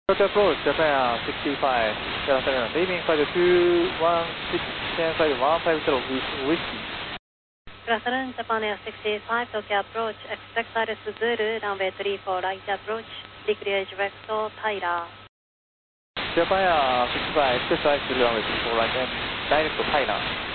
Tokyo approach, Japan Air 65, leaving flight 216, descend flight 150 Whiskey. Good afternoon, Japan Air 65, Tokyo approach, expect Cirrus Zulu, runway 34, right approach, decrease vector, Tyler. Japan Air 65, expect Cirrus Zulu, runway 34, right and direct to Tyler.